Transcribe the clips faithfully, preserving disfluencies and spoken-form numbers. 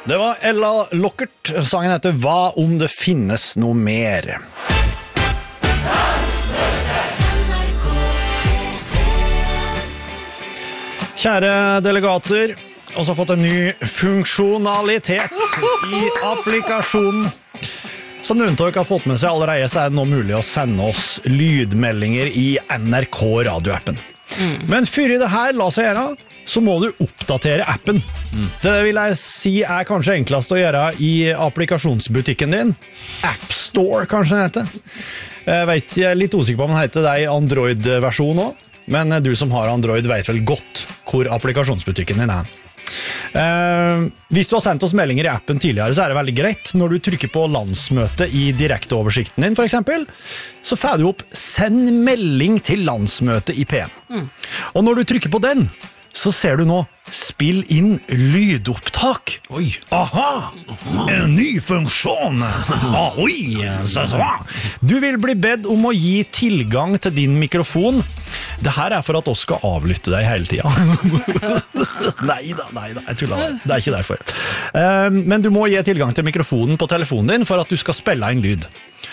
Det var Ella Lockert. Sangen heter Hva om det finnes noe mer? Kjære delegater, oss har fått en ny funksjonalitet i applikasjonen. Som noen av dere har fått med seg allerede, så er det nå mulig å sende oss lydmeldinger i N R K radioappen. Mm. Men før i det her, la seg gjøre, så må du oppdatere appen. Mm. Det vil jeg si er kanskje enklest å gjøre i applikasjonsbutikken din. App Store, kanskje den heter. Jeg vet, jeg er litt usikker på om den heter det i Android-versjon også, men du som har Android vet vel godt hvor applikasjonsbutikken din er. Uh, hvis du har sendt oss meldinger i appen tidligere, så er det veldig greit. Når du trykker på landsmøte i direkteoversikten din, for eksempel, så får du opp send melding til landsmøte i P M. Mm. Og når du trykker på den, så ser du nå spill inn lydopptak. Oi. Aha, en ny funksjon. Ah, oi, så, så. Du vil bli bedt om å gi tilgang til din mikrofon. Det her er for at oss skal avlytte deg hele tiden. Neida, neida, jeg tuller det. Det er ikke derfor. Um, men du må gi tilgang til mikrofonen på telefonen din for at du skal spille inn lyd.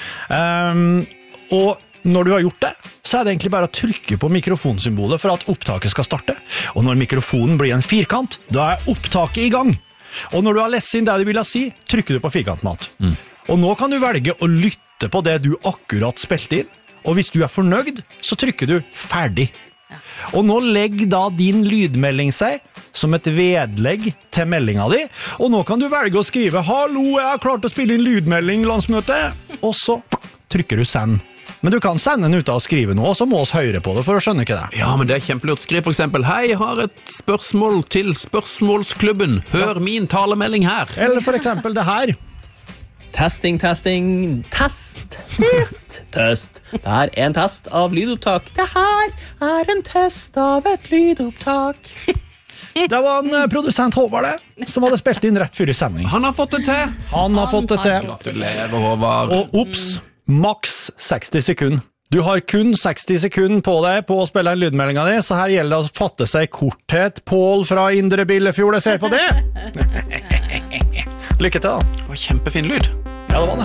Um, og når du har gjort det, så er det egentlig bare å trykke på mikrofonsymbolet for at opptaket skal starte. Og når mikrofonen blir en firkant, da er opptaket i gang. Og når du har lest inn det du vil ha si, trykker du på firkanten igjen. Mm. Og nå kan du velge å lytte på det du akkurat spilte inn. Og hvis du er fornøyd, så trykker du ferdig. Ja. Og nå legger da din lydmelding seg som et vedlegg til meldinga di. Og nå kan du velge å skrive «Hallo, jeg har klart å spille inn lydmelding, landsmøte!» Og så trykker du «Send». Men du kan sende den ut av å skrive noe, så må oss høre på det for å skjønne ikke det. Ja, men det er kjempelurt. Skriv for eksempel «Hei, jeg har et spørsmål til spørsmålsklubben. Hør min talemelding her». Eller for eksempel det her. Testing, testing, test, test, test. Det her er en test av lydopptak. Det her er en test av et lydopptak. Det var en produsent Håvard det, som hadde spilt inn rett før i sending. Han har fått det til. Han har fått det til. Gratulerer, Håvard. Og opps, maks seksti sekunder. Du har kun seksti sekunder på deg på å spille en lydmeldinga di, så her gjelder det å fatte seg korthet. Pål fra Indre Billefjord, jeg ser på det! Lykke til da. Det var kjempefin lyd. Ja, det var det.